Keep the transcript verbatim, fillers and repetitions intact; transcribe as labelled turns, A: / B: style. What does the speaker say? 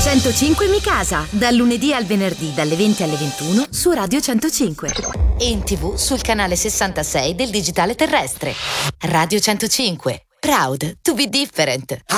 A: centocinque Mi Casa, dal lunedì al venerdì dalle venti alle ventuno su Radio centocinque. E in tivù sul canale sessantasei del digitale terrestre. Radio centocinque, proud to be different.